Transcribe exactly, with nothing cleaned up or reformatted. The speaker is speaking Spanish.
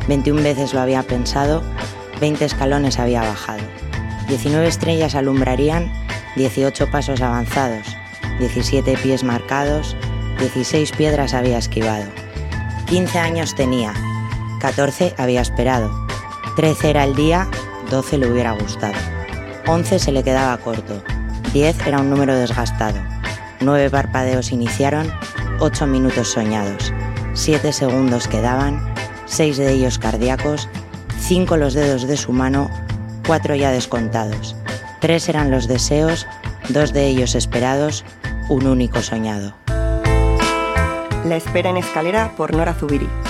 veintiuna veces lo había pensado, veinte escalones había bajado. diecinueve estrellas alumbrarían dieciocho pasos avanzados, diecisiete pies marcados, dieciséis piedras había esquivado. quince años tenía, catorce había esperado, trece era el día, doce le hubiera gustado. once se le quedaba corto, diez era un número desgastado, nueve parpadeos iniciaron, ocho minutos soñados, siete segundos quedaban, seis de ellos cardíacos, cinco los dedos de su mano, cuatro ya descontados, tres eran los deseos, dos de ellos esperados, un único soñado. La espera en escalera por Nora Zubiri.